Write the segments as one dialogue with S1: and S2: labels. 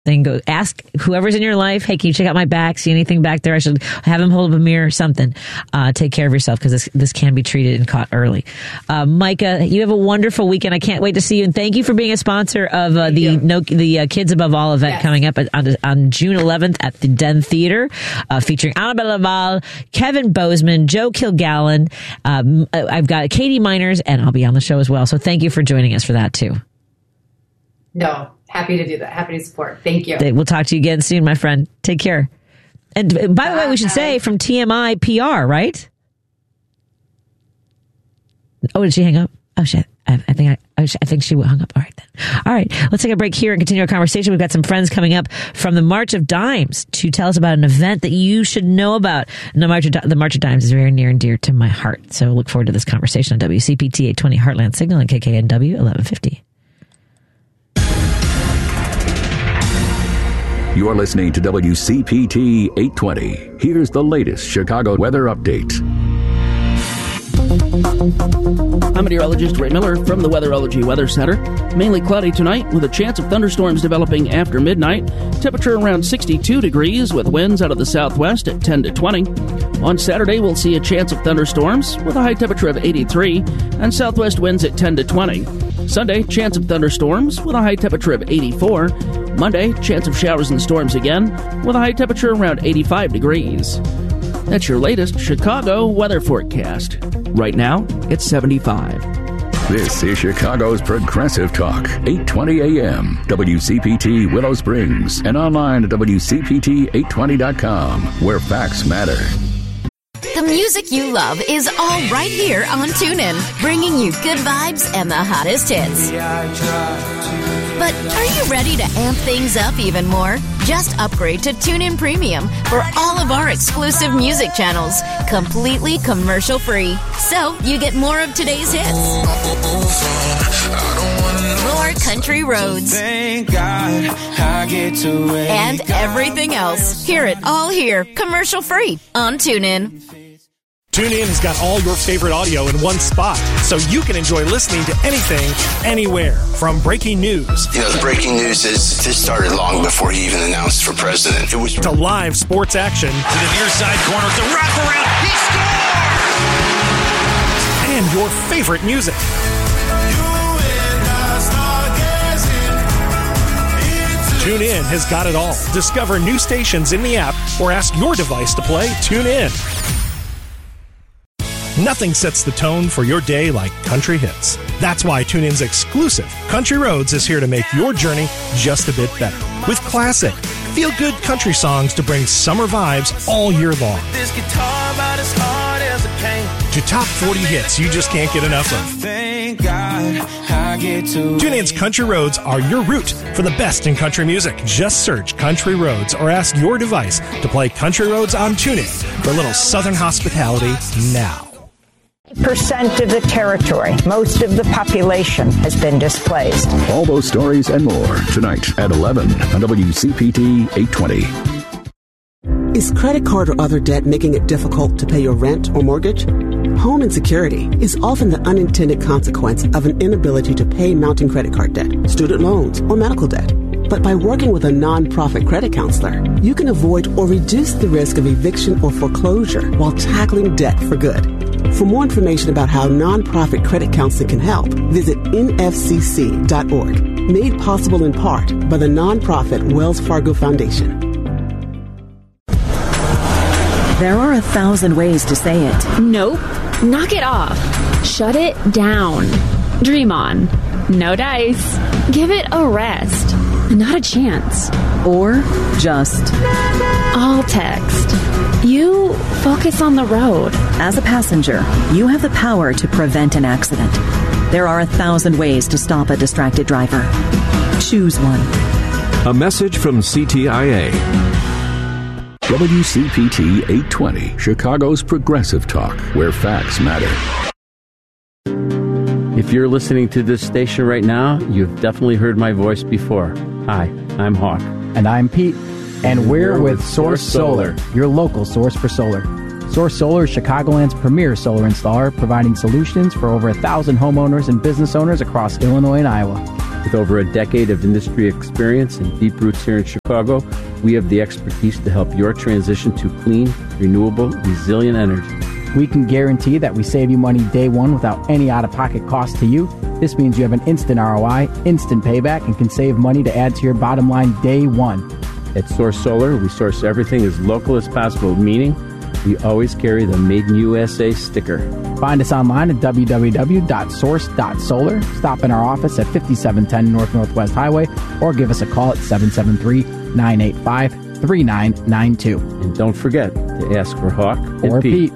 S1: Then go ask whoever's in your life, hey, can you check out my back? See anything back there? I should have him hold up a mirror or something. Take care of yourself because this can be treated and caught early. Micah, you have a wonderful weekend. I can't wait to see you. And thank you for being a sponsor of the Kids Above All event coming up on June 11th at the Den Theater, featuring Annabelle Laval, Kevin Bozeman, Joe Kilgallen. I've got Katie Miners, and I'll be on the show as well. So thank you for joining us for that too.
S2: No. Happy to do that. Happy to support. Thank you.
S1: We'll talk to you again soon, my friend. Take care. And by the way, we should say from TMI PR, right? Oh, did she hang up? Oh, shit. I think she hung up. All right, then. All right. Let's take a break here and continue our conversation. We've got some friends coming up from the March of Dimes to tell us about an event that you should know about. And the March of Dimes is very near and dear to my heart. So look forward to this conversation on WCPT 820 Heartland Signal and KKNW 1150.
S3: You're listening to WCPT 820. Here's the latest Chicago weather update.
S4: I'm meteorologist Ray Miller from the Weatherology Weather Center. Mainly cloudy tonight with a chance of thunderstorms developing after midnight. Temperature around 62 degrees with winds out of the southwest at 10 to 20. On Saturday, we'll see a chance of thunderstorms with a high temperature of 83 and southwest winds at 10 to 20. Sunday, chance of thunderstorms with a high temperature of 84. Monday, chance of showers and storms again with a high temperature around 85 degrees. That's your latest Chicago weather forecast. Right now, it's 75.
S3: This is Chicago's Progressive Talk, 820 AM, WCPT Willow Springs, and online at WCPT820.com, where facts matter.
S5: The music you love is all right here on TuneIn, bringing you good vibes and the hottest hits. But are you ready to amp things up even more? Just upgrade to TuneIn Premium for all of our exclusive music channels, completely commercial-free. So you get more of today's hits, more country roads, and everything else. Hear it all here, commercial-free on TuneIn.
S6: TuneIn has got all your favorite audio in one spot, so you can enjoy listening to anything, anywhere. From breaking news.
S7: The breaking news is this started long before he even announced for president. It was
S6: to live sports action.
S8: To the near side corner, the wraparound, he scores!
S6: And your favorite music. TuneIn has got it all. Discover new stations in the app or ask your device to play TuneIn. Nothing sets the tone for your day like country hits. That's why TuneIn's exclusive Country Roads is here to make your journey just a bit better. With classic, feel-good country songs to bring summer vibes all year long.
S9: This guitar about as hard as a pain.
S6: To top 40 hits you just can't get enough of.
S9: Thank God I get to.
S6: TuneIn's Country Roads are your route for the best in country music. Just search Country Roads or ask your device to play Country Roads on TuneIn for a little southern hospitality now.
S10: % of the territory, most of the population has been displaced.
S3: All those stories and more tonight at 11 on WCPT 820.
S11: Is credit card or other debt making it difficult to pay your rent or mortgage? Home insecurity is often the unintended consequence of an inability to pay mounting credit card debt, student loans, or medical debt. But by working with a nonprofit credit counselor, you can avoid or reduce the risk of eviction or foreclosure while tackling debt for good. For more information about how nonprofit credit counseling can help, visit nfcc.org. Made possible in part by the nonprofit Wells Fargo Foundation.
S12: There are 1,000 ways to say it.
S13: Nope. Knock it off. Shut it down. Dream on. No dice. Give it a rest. Not a chance.
S12: Or just
S13: all text. You focus on the road.
S12: As a passenger, you have the power to prevent an accident. There are 1,000 ways to stop a distracted driver. Choose one.
S14: A message from CTIA.
S3: WCPT 820, Chicago's Progressive Talk, where facts matter.
S15: If you're listening to this station right now, you've definitely heard my voice before. Hi, I'm Hawk.
S16: And I'm Pete. And we're with Source Solar, your local source for solar. Source Solar is Chicagoland's premier solar installer, providing solutions for over 1,000 homeowners and business owners across Illinois and Iowa.
S15: With over a decade of industry experience and deep roots here in Chicago, we have the expertise to help your transition to clean, renewable, resilient energy.
S16: We can guarantee that we save you money day one without any out-of-pocket cost to you. This means you have an instant ROI, instant payback, and can save money to add to your bottom line day one.
S15: At Source Solar, we source everything as local as possible, meaning we always carry the Made in USA sticker.
S16: Find us online at www.source.solar. Stop in our office at 5710 North Northwest Highway or give us a call at 773-985-3992.
S15: And don't forget to ask for Hawk
S16: or Pete.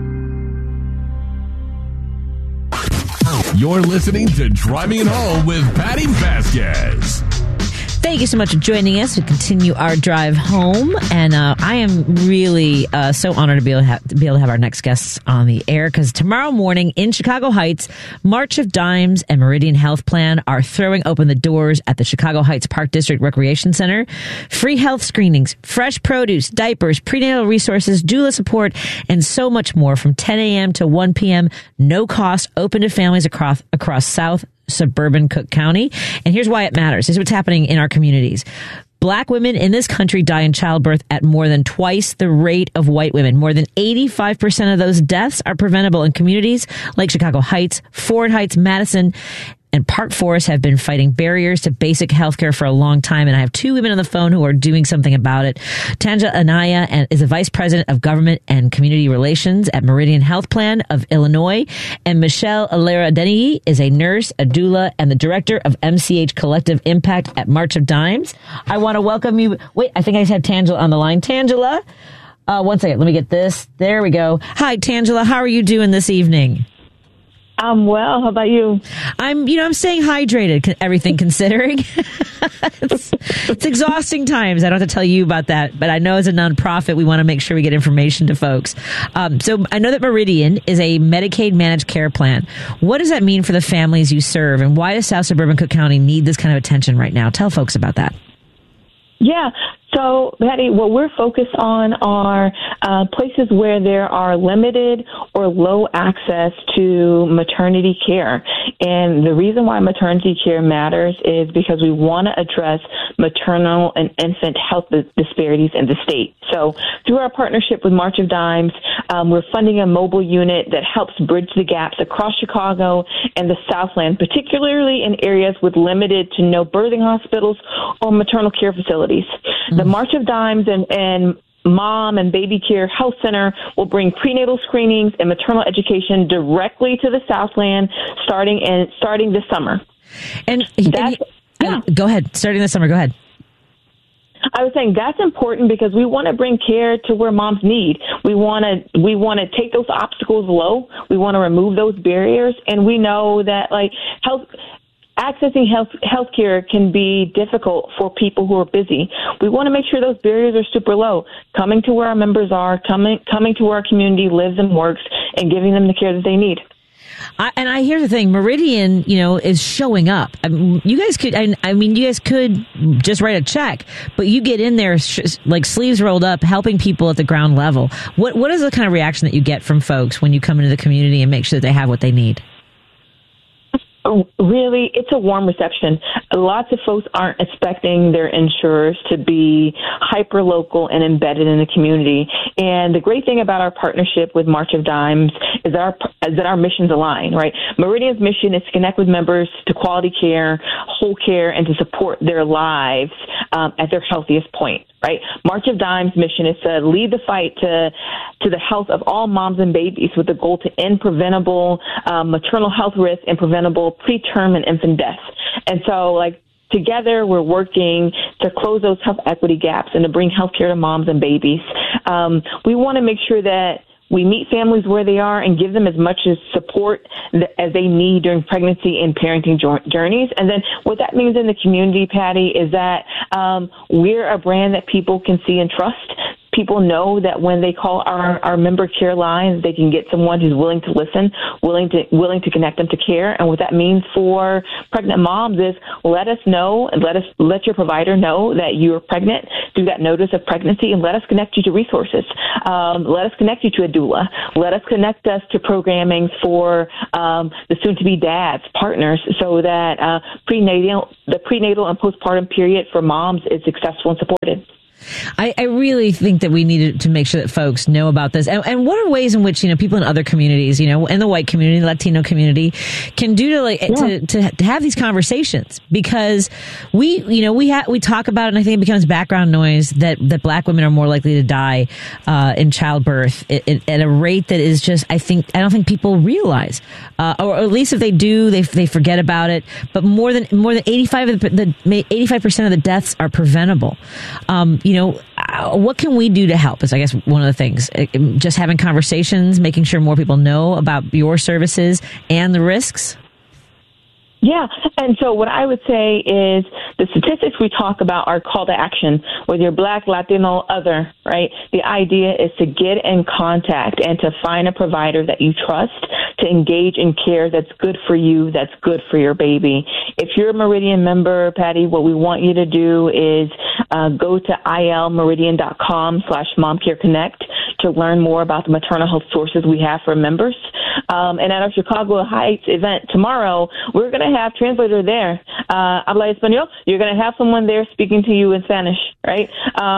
S17: You're listening to Driving It Home with Patty Vasquez.
S1: Thank you so much for joining us. We continue our drive home, and I am really so honored to be able to have our next guests on the air, because tomorrow morning in Chicago Heights, March of Dimes and Meridian Health Plan are throwing open the doors at the Chicago Heights Park District Recreation Center. Free health screenings, fresh produce, diapers, prenatal resources, doula support, and so much more from 10 a.m. to 1 p.m. No cost, open to families across South suburban Cook County. And here's why it matters. This is what's happening in our communities. Black women in this country die in childbirth at more than twice the rate of white women. More than 85% of those deaths are preventable in communities like Chicago Heights, Ford Heights, Madison, and Park Forest have been fighting barriers to basic healthcare for a long time. And I have two women on the phone who are doing something about it. Tanja Anaya is the Vice President of Government and Community Relations at Meridian Health Plan of Illinois. And Michelle Alera-Dennehy is a nurse, a doula, and the Director of MCH Collective Impact at March of Dimes. I want to welcome you. Wait, I think I just have Tangela on the line. Tangela, one second. Let me get this. There we go. Hi, Tangela. How are you doing this evening?
S18: I'm well. How about you?
S1: I'm staying hydrated, everything considering. It's exhausting times. I don't have to tell you about that, but I know as a nonprofit, we want to make sure we get information to folks. So I know that Meridian is a Medicaid managed care plan. What does that mean for the families you serve, and why does South Suburban Cook County need this kind of attention right now? Tell folks about that.
S18: Yeah. So, Patty, what we're focused on are places where there are limited or low access to maternity care. And the reason why maternity care matters is because we want to address maternal and infant health disparities in the state. So through our partnership with March of Dimes, we're funding a mobile unit that helps bridge the gaps across Chicago and the Southland, particularly in areas with limited to no birthing hospitals or maternal care facilities. The March of Dimes and Mom and Baby Care Health Center will bring prenatal screenings and maternal education directly to the Southland starting this summer.
S1: Go ahead. Starting this summer. Go ahead.
S18: I was saying that's important because we want to bring care to where moms need. We want to take those obstacles low. We want to remove those barriers, and we know that accessing health care can be difficult for people who are busy. We want to make sure those barriers are super low. Coming to where our members are, coming to where our community lives and works, and giving them the care that they need.
S1: I hear the thing, Meridian, is showing up. You guys could just write a check, but you get in there like sleeves rolled up, helping people at the ground level. What is the kind of reaction that you get from folks when you come into the community and make sure that they have what they need?
S18: Really, it's a warm reception. Lots of folks aren't expecting their insurers to be hyper-local and embedded in the community. And the great thing about our partnership with March of Dimes is that our missions align, right? Meridian's mission is to connect with members to quality care, whole care, and to support their lives at their healthiest point. Right? March of Dimes' mission is to lead the fight to the health of all moms and babies with the goal to end preventable maternal health risks and preventable preterm and infant deaths. And so, together, we're working to close those health equity gaps and to bring health care to moms and babies. We want to make sure that we meet families where they are and give them as much support as they need during pregnancy and parenting journeys. And then what that means in the community, Patty, is that we're a brand that people can see and trust. people know that when they call our member care lines, they can get someone who's willing to listen, willing to connect them to care. And what that means for pregnant moms is let us know and let your provider know that you're pregnant through that notice of pregnancy, and let us connect you to resources. Let us connect you to a doula. Let us connect us to programming for the soon-to-be dads, partners, so that the prenatal and postpartum period for moms is successful and supported.
S1: I really think that we need to make sure that folks know about this. And what are ways in which, people in other communities, in the white community, Latino community, can do to have these conversations? Because we talk about it, and I think it becomes background noise that Black women are more likely to die in childbirth at a rate that is just, I don't think people realize, or at least if they do, they forget about it. But more than 85% of the deaths are preventable. What can we do to help is, I guess, one of the things. Just having conversations, making sure more people know about your services and the risks.
S18: Yeah, and so what I would say is the statistics we talk about are call to action, whether you're Black, Latino, other, right? The idea is to get in contact and to find a provider that you trust to engage in care that's good for you, that's good for your baby. If you're a Meridian member, Patty, what we want you to do is go to ilmeridian.com/momcareconnect to learn more about the maternal health sources we have for members. And at our Chicago Heights event tomorrow, we're going to have translator there. Habla español. You're going to have someone there speaking to you in Spanish, right?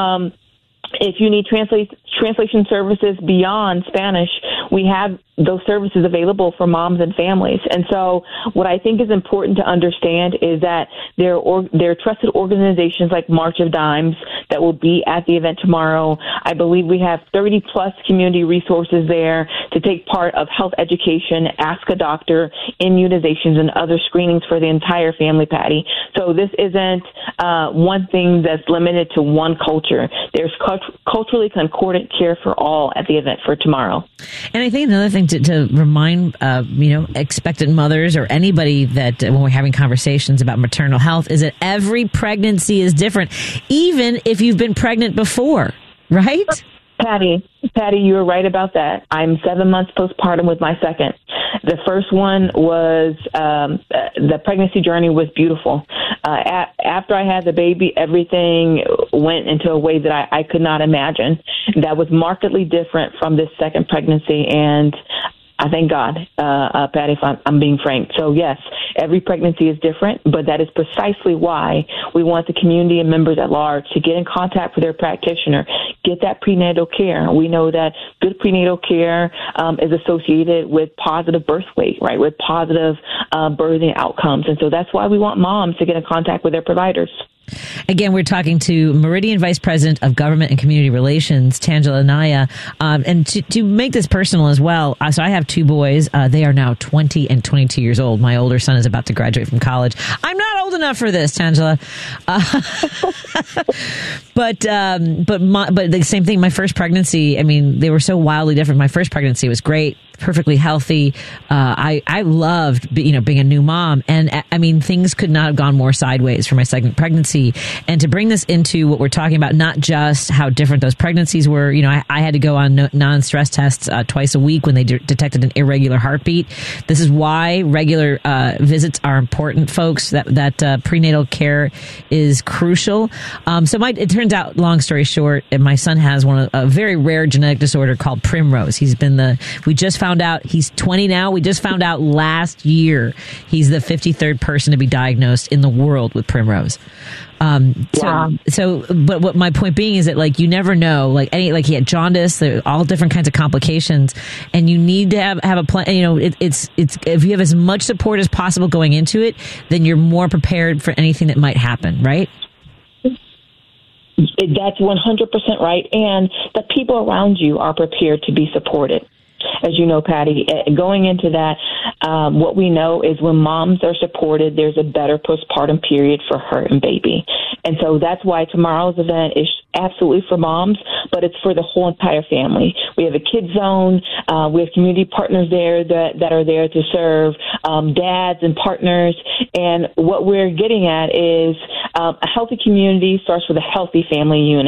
S18: If you need translation services beyond Spanish, we have those services available for moms and families. And so what I think is important to understand is that there are trusted organizations like March of Dimes that will be at the event tomorrow. I believe we have 30-plus community resources there to take part of health education, ask a doctor, immunizations, and other screenings for the entire family, Patty. So this isn't one thing that's limited to one culture. There's culturally concordant care for all at the event for tomorrow.
S1: And I think another thing to remind, expectant mothers or anybody that when we're having conversations about maternal health is that every pregnancy is different, even if you've been pregnant before, right?
S18: Patty, you were right about that. I'm 7 months postpartum with my second. The first one was, the pregnancy journey was beautiful. After I had the baby, everything went into a way that I could not imagine. That was markedly different from this second pregnancy, and I thank God, Patty, if I'm being frank. So, yes, every pregnancy is different, but that is precisely why we want the community and members at large to get in contact with their practitioner, get that prenatal care. We know that good prenatal care is associated with positive birth weight, right, with positive birthing outcomes. And so that's why we want moms to get in contact with their providers.
S1: Again, we're talking to Meridian Vice President of Government and Community Relations, Tangela Anaya. And to make this personal as well, so I have two boys. They are now 20 and 22 years old. My older son is about to graduate from college. I'm not old enough for this, Tangela. But the same thing. My first pregnancy, I mean, they were so wildly different. My first pregnancy was great, perfectly healthy. I loved, being a new mom. And I mean, things could not have gone more sideways for my second pregnancy. And to bring this into what we're talking about, not just how different those pregnancies were, I had to go on non-stress tests twice a week when they detected an irregular heartbeat. This is why regular visits are important, folks, that prenatal care is crucial. It turns out, long story short, my son has a very rare genetic disorder called Primrose. We just found out he's 20 now. We just found out last year he's the 53rd person to be diagnosed in the world with Primrose. But what my point being is that, you never know, he had jaundice, all different kinds of complications, and you need to have a plan. It's if you have as much support as possible going into it, then you're more prepared for anything that might happen, right?
S18: That's 100% right. And the people around you are prepared to be supported. As you know, Patty, going into that, what we know is when moms are supported, there's a better postpartum period for her and baby. And so that's why tomorrow's event is absolutely for moms, but it's for the whole entire family. We have a kids zone. We have community partners there that are there to serve dads and partners. And what we're getting at is a healthy community starts with a healthy family unit.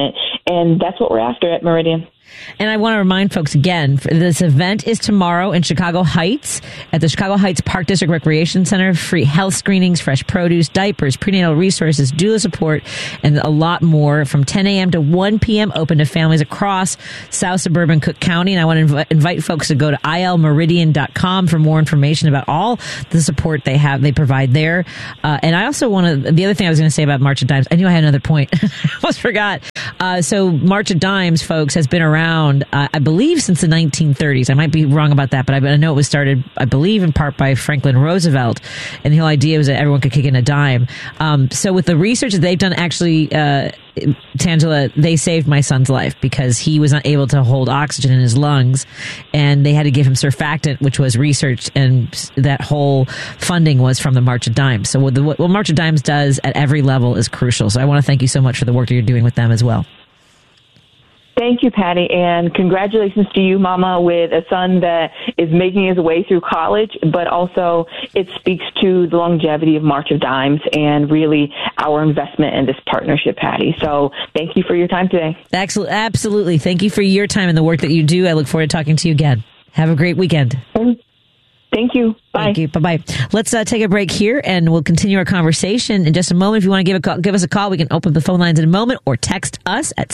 S18: And that's what we're after at Meridian.
S1: And I want to remind folks again, this event is tomorrow in Chicago Heights at the Chicago Heights Park District Recreation Center. Free health screenings, fresh produce, diapers, prenatal resources, doula support, and a lot more from 10 a.m. to 1 p.m. open to families across South Suburban Cook County. And I want to invite folks to go to ilmeridian.com for more information about all the support they provide there. And I also the other thing I was going to say about March of Dimes, I knew I had another point. I almost forgot. So March of Dimes, folks, has been around, I believe, since the 1930s. I might be wrong about that, but I know it was started, I believe, in part by Franklin Roosevelt. And the whole idea was that everyone could kick in a dime. So with the research that they've done, actually, Tangela, they saved my son's life because he was not able to hold oxygen in his lungs, and they had to give him surfactant, which was researched, and that whole funding was from the March of Dimes. So what March of Dimes does at every level is crucial. So I want to thank you so much for the work that you're doing with them as well.
S18: Thank you, Patty, and congratulations to you, Mama, with a son that is making his way through college, but also it speaks to the longevity of March of Dimes and really our investment in this partnership, Patty. So thank you for your time today.
S1: Absolutely. Thank you for your time and the work that you do. I look forward to talking to you again. Have a great weekend.
S18: Thank you. Bye.
S1: Thank you. Bye-bye. Let's take a break here, and we'll continue our conversation in just a moment. If you want to give us a call, we can open the phone lines in a moment, or text us at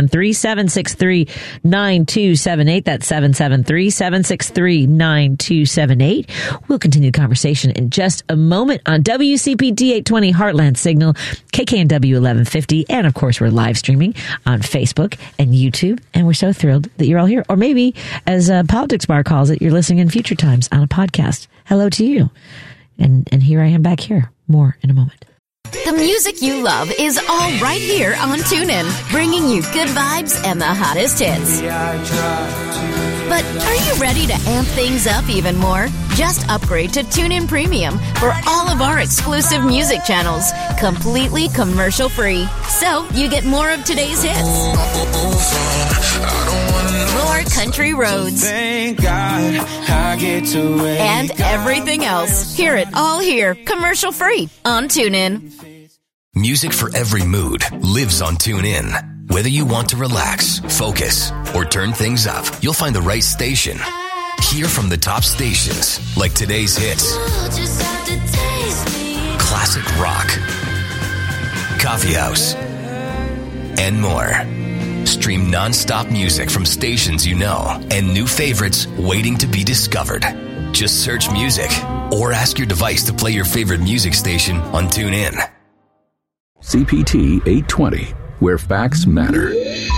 S1: 773-763-9278. That's 773-763-9278. We'll continue the conversation in just a moment on WCPT 820 Heartland Signal, KKNW 1150, and of course, we're live streaming on Facebook and YouTube, and we're so thrilled that you're all here. Or maybe, as Politics Bar calls it, you're listening in future times on a podcast. Hello to you. And here I am back here. More in a moment.
S5: The music you love is all right here on TuneIn, bringing you good vibes and the hottest hits. But are you ready to amp things up even more? Just upgrade to TuneIn Premium for all of our exclusive music channels, completely commercial-free. So you get more of today's hits, more country roads,
S9: Thank God I get to wake
S5: and everything else. Hear it all here, commercial-free on TuneIn.
S19: Music for every mood lives on TuneIn. Whether you want to relax, focus, or turn things up, you'll find the right station. Hear from the top stations, like today's hits, classic rock, coffee house, and more. Stream non-stop music from stations you know and new favorites waiting to be discovered. Just search music or ask your device to play your favorite music station on TuneIn.
S3: CPT 820, where facts matter.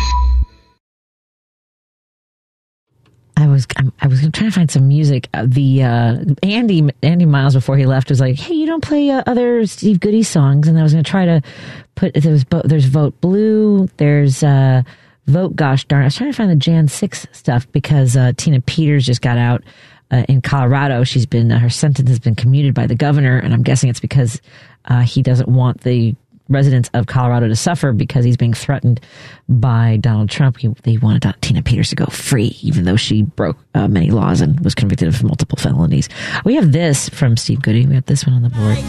S1: I was trying to find some music. Andy Miles, before he left, was like, "Hey, you don't play other Steve Goody songs?" And I was going to try to put there's Vote Blue, there's Vote Gosh Darn. I was trying to find the Jan 6 stuff because Tina Peters just got out in Colorado. She's been her sentence has been commuted by the governor, and I'm guessing it's because he doesn't want the residents of Colorado to suffer because he's being threatened by Donald Trump. They wanted Tina Peters to go free, even though she broke many laws and was convicted of multiple felonies. We have this from Steve Goody. We have this one on the board.